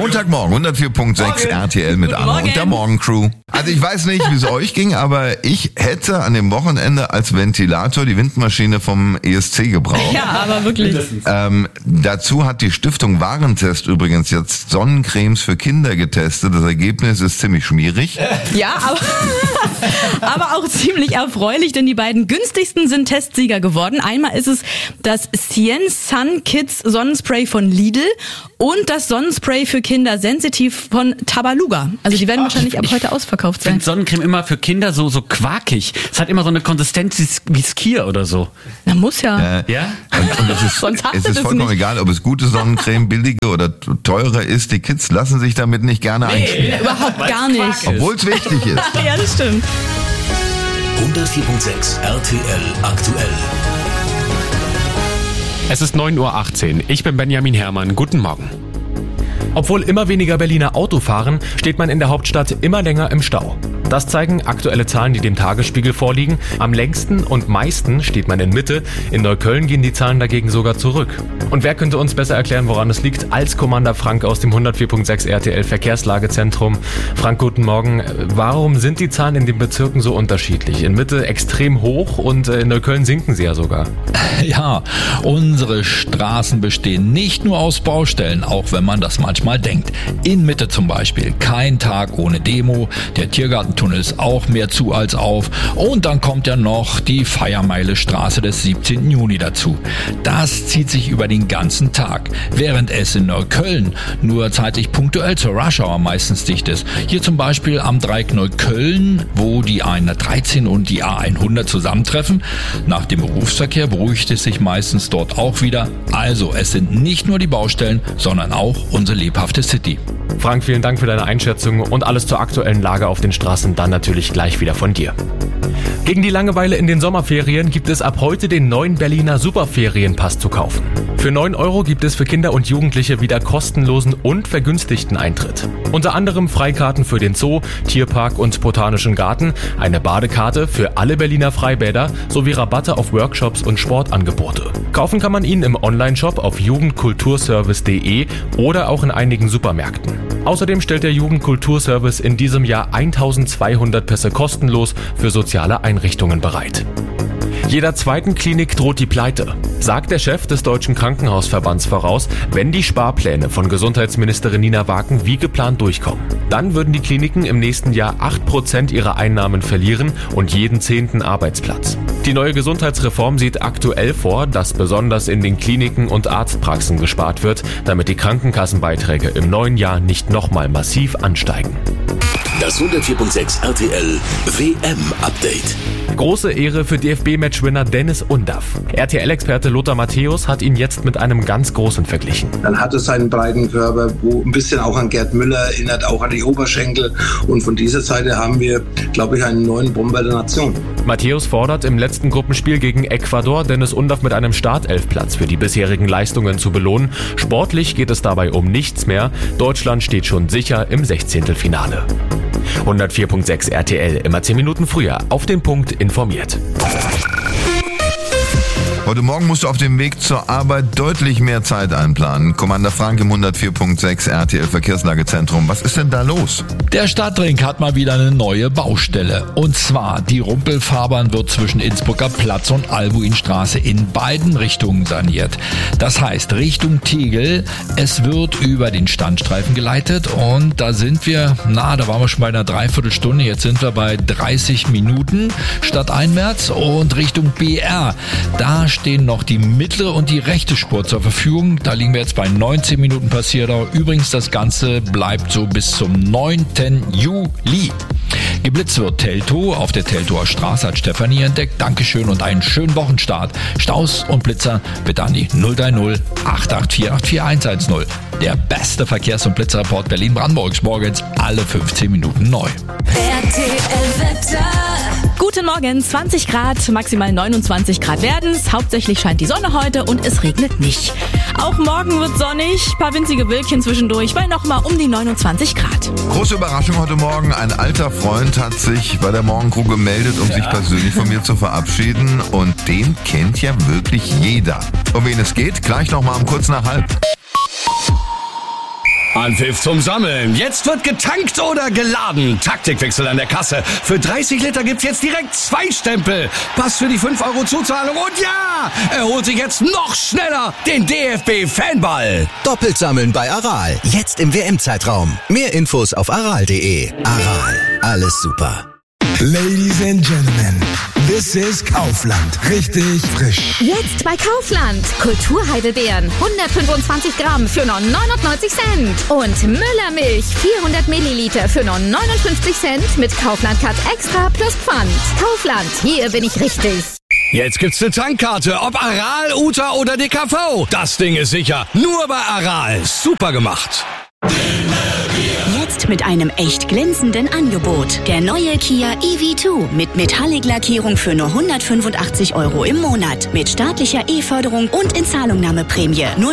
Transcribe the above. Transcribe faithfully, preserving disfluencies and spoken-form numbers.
Montagmorgen, hundertvier Komma sechs R T L mit Guten Anna Morgen. und der Morgencrew. Also ich weiß nicht, wie es euch ging, aber ich hätte an dem Wochenende als Ventilator die Windmaschine vom E S C gebraucht. Ja, aber wirklich. Ähm, dazu hat die Stiftung Warentest übrigens jetzt Sonnencremes für Kinder getestet. Das Ergebnis ist ziemlich schmierig. Ja, aber, aber auch ziemlich erfreulich, denn die beiden günstigsten sind Testsieger geworden. Einmal ist es das Cien Sun Kids Sonnenspray von Lidl und das Sonnenspray für Kinder Sensitiv von Tabaluga. Also die werden wahrscheinlich ab heute ausverkauft Ich sein. finde Sonnencreme immer für Kinder so, so quakig. Es hat immer so eine Konsistenz wie Skier oder so. Na, muss ja. Äh, Ja? Und, und es ist, Sonst hast es du ist das vollkommen nicht. egal, ob es gute Sonnencreme, billige oder t- teure ist. Die Kids lassen sich damit nicht gerne eincremen. Überhaupt gar nicht. Obwohl es wichtig ist. Ja, das stimmt. hundertvier Komma sechs R T L aktuell. Es ist neun Uhr achtzehn. Ich bin Benjamin Herrmann. Guten Morgen. Obwohl immer weniger Berliner Auto fahren, steht man in der Hauptstadt immer länger im Stau. Das zeigen aktuelle Zahlen, die dem Tagesspiegel vorliegen. Am längsten und meisten steht man in Mitte. In Neukölln gehen die Zahlen dagegen sogar zurück. Und wer könnte uns besser erklären, woran es liegt, als Commander Frank aus dem hundertvier Komma sechs R T L Verkehrslagezentrum. Frank, guten Morgen. Warum sind die Zahlen in den Bezirken so unterschiedlich? In Mitte extrem hoch und in Neukölln sinken sie ja sogar. Ja, unsere Straßen bestehen nicht nur aus Baustellen, auch wenn man das manchmal denkt. In Mitte zum Beispiel kein Tag ohne Demo, der Tiergartentunnel ist auch mehr zu als auf und dann kommt ja noch die Feiermeile-Straße des siebzehnten Juni dazu. Das zieht sich über den ganzen Tag, während es in Neukölln nur zeitlich punktuell zur Rush-Hour meistens dicht ist. Hier zum Beispiel am Dreieck Neukölln, wo die A hundertdreizehn und die A hundert zusammentreffen. Nach dem Berufsverkehr beruhigt es sich meistens dort auch wieder. Also es sind nicht nur die Baustellen, sondern auch unsere lebhafte City. Frank, vielen Dank für deine Einschätzung und alles zur aktuellen Lage auf den Straßen dann natürlich gleich wieder von dir. Gegen die Langeweile in den Sommerferien gibt es ab heute den neuen Berliner Superferienpass zu kaufen. Für neun Euro gibt es für Kinder und Jugendliche wieder kostenlosen und vergünstigten Eintritt. Unter anderem Freikarten für den Zoo, Tierpark und Botanischen Garten, eine Badekarte für alle Berliner Freibäder sowie Rabatte auf Workshops und Sportangebote. Kaufen kann man ihn im Onlineshop auf jugendkulturservice punkt de oder auch in einigen Supermärkten. Außerdem stellt der Jugendkulturservice in diesem Jahr eintausendzweihundert Pässe kostenlos für soziale Einrichtungen bereit. Jeder zweiten Klinik droht die Pleite, sagt der Chef des Deutschen Krankenhausverbands voraus, wenn die Sparpläne von Gesundheitsministerin Nina Waken wie geplant durchkommen. Dann würden die Kliniken im nächsten Jahr acht Prozent ihrer Einnahmen verlieren und jeden zehnten Arbeitsplatz. Die neue Gesundheitsreform sieht aktuell vor, dass besonders in den Kliniken und Arztpraxen gespart wird, damit die Krankenkassenbeiträge im neuen Jahr nicht nochmal massiv ansteigen. Das hundertvier Komma sechs R T L W M-Update. Große Ehre für D F B-Matchwinner Dennis Undaff. R T L-Experte Lothar Matthäus hat ihn jetzt mit einem ganz Großen verglichen. Dann hat es seinen breiten Körper, wo ein bisschen auch an Gerd Müller erinnert, auch an die Oberschenkel. Und von dieser Seite haben wir, glaube ich, einen neuen Bomber der Nation. Matthäus fordert im letzten Gruppenspiel gegen Ecuador Dennis Undaff mit einem Startelfplatz für die bisherigen Leistungen zu belohnen. Sportlich geht es dabei um nichts mehr. Deutschland steht schon sicher im Sechzehntelfinale. hundertvier Komma sechs R T L, immer zehn Minuten früher, auf den Punkt informiert. Heute Morgen musst du auf dem Weg zur Arbeit deutlich mehr Zeit einplanen. Commander Frank im hundertvier Komma sechs R T L Verkehrslagezentrum. Was ist denn da los? Der Stadtring hat mal wieder eine neue Baustelle. Und zwar die Rumpelfahrbahn wird zwischen Innsbrucker Platz und Albuinstraße in beiden Richtungen saniert. Das heißt Richtung Tegel. Es wird über den Standstreifen geleitet und da sind wir, na, da waren wir schon bei einer Dreiviertelstunde. Jetzt sind wir bei dreißig Minuten stadteinwärts und Richtung B R. Da stehen noch die mittlere und die rechte Spur zur Verfügung. Da liegen wir jetzt bei neunzehn Minuten Passierdauer. Übrigens, das Ganze bleibt so bis zum neunten Juli. Geblitzt wird Teltow auf der Teltower Straße, hat Stefanie entdeckt. Dankeschön und einen schönen Wochenstart. Staus und Blitzer bitte an die null drei null acht acht vier acht vier eins eins null. Der beste Verkehrs- und Blitzerreport Berlin-Brandenburgs morgens alle fünfzehn Minuten neu. R T L-Wetter. Guten Morgen, zwanzig Grad, maximal neunundzwanzig Grad werden's. Hauptsächlich scheint die Sonne heute und es regnet nicht. Auch morgen wird sonnig, paar winzige Wölkchen zwischendurch, bei nochmal um die neunundzwanzig Grad. Große Überraschung heute Morgen. Ein alter Freund hat sich bei der Morgencrew gemeldet, um sich persönlich von mir zu verabschieden. Und den kennt ja wirklich jeder. Um wen es geht, gleich nochmal um kurz nach halb. Anpfiff zum Sammeln. Jetzt wird getankt oder geladen. Taktikwechsel an der Kasse. Für dreißig Liter gibt's jetzt direkt zwei Stempel. Pass für die fünf Euro Zuzahlung und ja, er holt sich jetzt noch schneller den D F B-Fanball. Doppelt sammeln bei Aral. Jetzt im W M-Zeitraum. Mehr Infos auf aral punkt de. Aral. Alles super. Ladies and Gentlemen, this is Kaufland. Richtig frisch. Jetzt bei Kaufland. Kulturheidelbeeren hundertfünfundzwanzig Gramm für nur neunundneunzig Cent. Und Müllermilch vierhundert Milliliter für nur neunundfünfzig Cent mit Kaufland Cut Extra plus Pfand. Kaufland, hier bin ich richtig. Jetzt gibt's eine Tankkarte, ob Aral, Uta oder D K V. Das Ding ist sicher. Nur bei Aral. Super gemacht. Jetzt mit einem echt glänzenden Angebot. Der neue Kia E V zwei mit Metallic-Lackierung für nur hundertfünfundachtzig Euro im Monat. Mit staatlicher E-Förderung und Inzahlungnahmeprämie. Nur